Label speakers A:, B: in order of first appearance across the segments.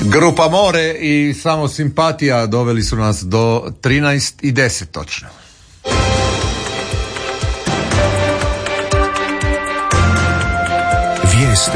A: Grupa More i Samo simpatija doveli su nas do 13:10 točno.
B: Vijesti.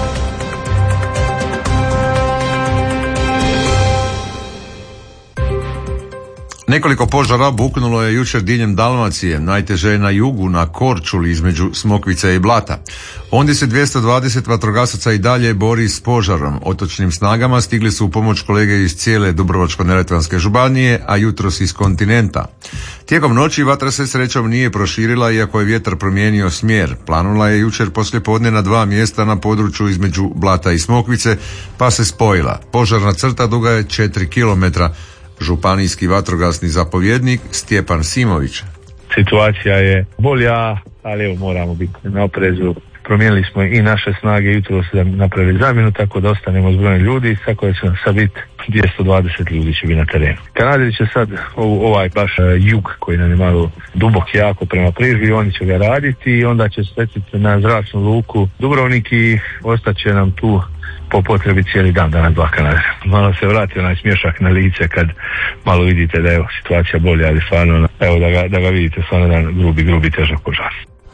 A: Nekoliko požara buknulo je jučer diljem Dalmacije, najteže je na jugu, na Korčuli između Smokvice i Blata. Ondje se 220 vatrogasaca i dalje bori s požarom. Otočnim snagama stigli su u pomoć kolege iz cijele Dubrovačko-neretvanske županije, a jutros iz kontinenta. Tijekom noći vatra se srećom nije proširila, iako je vjetar promijenio smjer. Planula je jučer poslijepodne na 2 mjesta na području između Blata i Smokvice, pa se spojila. Požarna crta duga je 4 kilometra. Županijski vatrogasni zapovjednik Stjepan Simović.
C: Situacija je bolja, ali evo moramo biti na oprezu. Promijenili smo i naše snage, jutro se napravili zamjenu, tako da ostanemo s brojem ljudi, tako da će sad biti 220 ljudi će biti na terenu. Kanaderi će sad ovaj baš jug koji nam je malo dubok jako prema Prižgi, oni će ga raditi i onda će sletiti na zračnu luku Dubrovnik i ostaće nam tu po potrebi cijeli dan danas 2 Kanadera. Malo se vrati onaj smješak na lice kad malo vidite da je situacija bolja, ali stvarno evo da ga vidite, stvarno jedan grubi težak požar.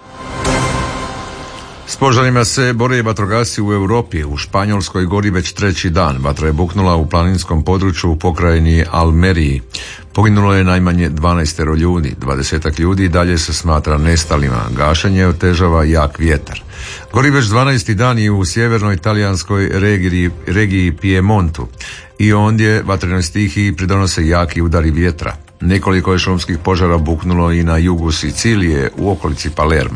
A: S požarima se bore vatrogasci u Europi. U Španjolskoj gori već 3. dan. Vatra je buknula u planinskom području u pokrajini Almeriji. Poginulo je najmanje 12 ljudi. 20 ljudi dalje se smatra nestalima. Gašenje otežava jak vjetar. Gori već 12. dan i u sjevernoj talijanskoj regiji Piemontu. I ondje vatrenoj stihiji pridonose jaki udari vjetra. Nekoliko je šumskih požara buknulo i na jugu Sicilije u okolici Palerma.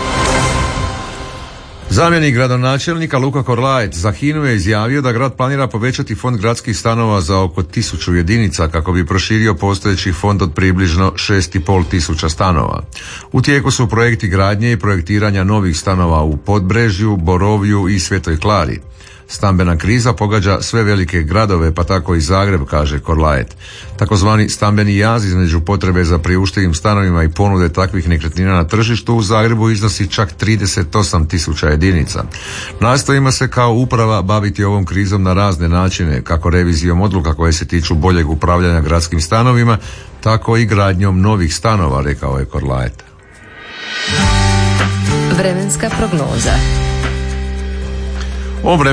A: Zamjenik gradonačelnika Luka Korlaet za HINA-u je izjavio da grad planira povećati fond gradskih stanova za oko 1000 jedinica kako bi proširio postojeći fond od približno 6500 stanova. U tijeku su projekti gradnje i projektiranja novih stanova u Podbrežju, Borovju i Svetoj Klari. Stambena kriza pogađa sve velike gradove, pa tako i Zagreb, kaže Korlaet. Takozvani stambeni jaz između potrebe za priuštivim stanovima i ponude takvih nekretnina na tržištu u Zagrebu iznosi čak 38.000 jedinica. Nastojimo se kao uprava baviti ovom krizom na razne načine, kako revizijom odluka koje se tiču boljeg upravljanja gradskim stanovima, tako i gradnjom novih stanova, rekao je Korlaet.
D: Vremenska prognoza.